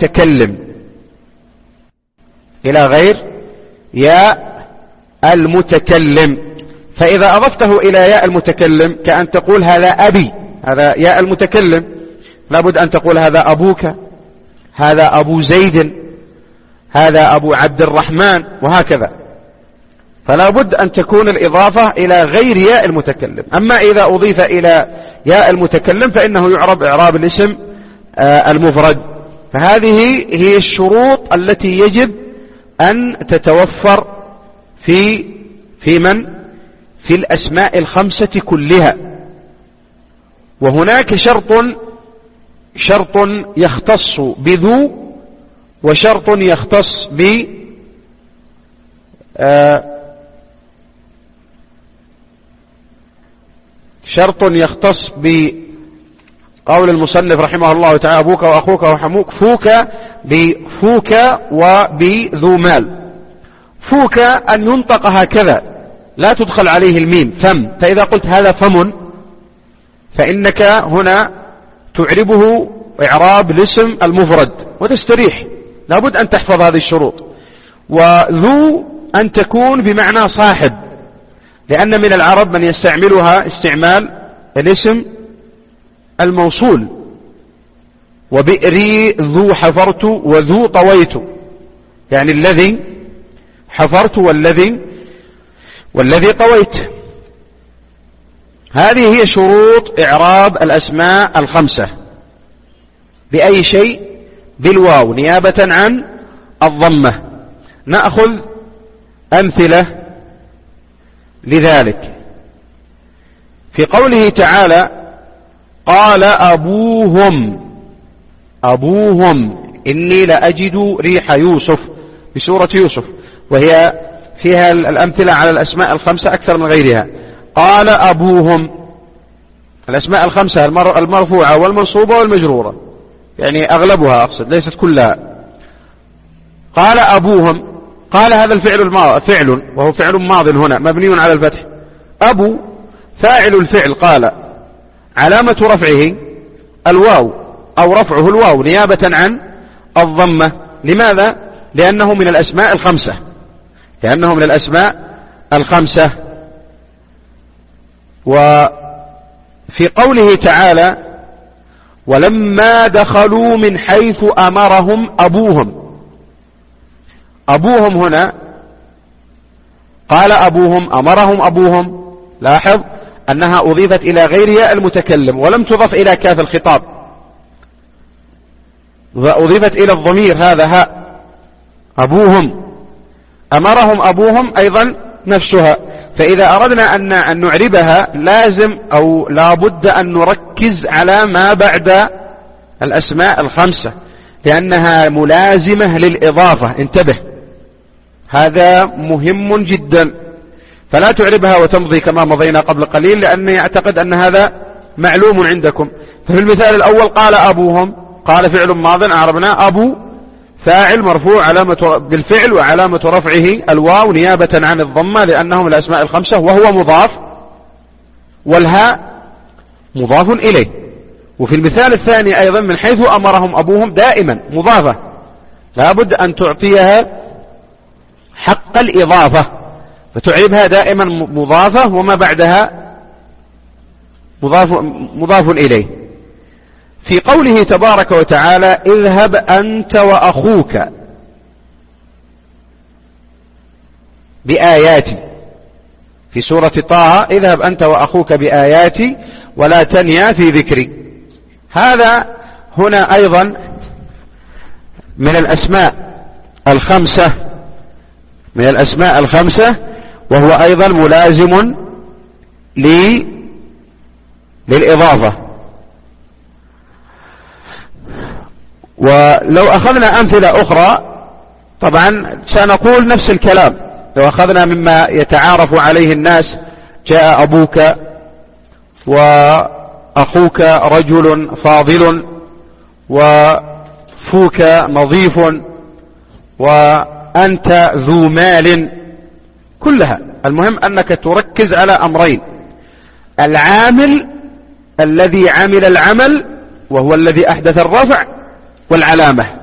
المتكلم إلى غير ياء المتكلم. فإذا أضفته إلى ياء المتكلم كأن تقول هذا أبي، هذا ياء المتكلم، لابد أن تقول هذا أبوك، هذا أبو زيد، هذا أبو عبد الرحمن، وهكذا. فلا بد أن تكون الإضافة إلى غير ياء المتكلم. أما إذا أضيف إلى ياء المتكلم فإنه يعرب إعراب الاسم المفرد. فهذه هي الشروط التي يجب أن تتوفر في الأسماء الخمسة كلها. وهناك شرط يختص بذو، وشرط يختص بقول المصنف رحمه الله تعالى أبوك وأخوك وحموك، فوك بفوك وبذو مال. فوك أن ينطق هكذا لا تدخل عليه الميم، فم. فإذا قلت هذا فم فإنك هنا تعربه إعراب الاسم المفرد وتستريح. لابد أن تحفظ هذه الشروط. وذو أن تكون بمعنى صاحب، لأن من العرب من يستعملها استعمال الاسم الموصول، وبئري ذو حفرت وذو طويت، يعني الذي حفرت والذي طويت. هذه هي شروط إعراب الأسماء الخمسة. بأي شيء؟ بالواو نيابة عن الضمة. نأخذ أمثلة لذلك. في قوله تعالى قال أبوهم إني لأجد ريح يوسف، بسورة يوسف، وهي فيها الأمثلة على الأسماء الخمسة أكثر من غيرها. قال أبوهم، الأسماء الخمسة المرفوعة والمنصوبة والمجرورة، يعني أغلبها أقصد، ليست كلها. قال أبوهم، قال هذا فعل وهو فعل ماض هنا مبني على الفتح. أبو فاعل الفعل، قال علامة رفعه الواو أو رفعه الواو نيابة عن الضمة. لماذا؟ لأنه من الأسماء الخمسة. وفي قوله تعالى ولما دخلوا من حيث أمرهم أبوهم هنا قال أبوهم، أمرهم أبوهم. لاحظ أنها أضيفت إلى غير ياء المتكلم ولم تضف إلى كاف الخطاب، وأضيفت إلى الضمير هذا هاء أبوهم. أمرهم أبوهم أيضا نفسها. فإذا أردنا أن نعربها لازم أو لابد أن نركز على ما بعد الأسماء الخمسة، لأنها ملازمة للإضافة. انتبه، هذا مهم جدا. فلا تعربها وتمضي كما مضينا قبل قليل، لأني أعتقد أن هذا معلوم عندكم. ففي المثال الأول قال أبوهم، قال فعل ماض أعربنا، أبو فاعل مرفوع بالفعل وعلامة رفعه الواو نيابة عن الضمة لأنهم الأسماء الخمسة، وهو مضاف، والهاء مضاف إليه. وفي المثال الثاني أيضا من حيث أمرهم أبوهم دائما مضافة، لابد أن تعطيها حق الإضافة، فتعربها دائما مضافة وما بعدها مضاف إليه. في قوله تبارك وتعالى اذهب أنت وأخوك بآياتي، في سورة طه اذهب أنت وأخوك بآياتي ولا تنيا في ذكري. هذا هنا أيضا من الأسماء الخمسة، وهو أيضا ملازم للإضافة. ولو أخذنا أمثلة أخرى طبعا سنقول نفس الكلام. لو أخذنا مما يتعارف عليه الناس، جاء أبوك وأخوك رجل فاضل وفوك نظيف وأنت ذو مال، كلها. المهم أنك تركز على أمرين: العامل الذي عمل العمل وهو الذي أحدث الرفع، والعلامة.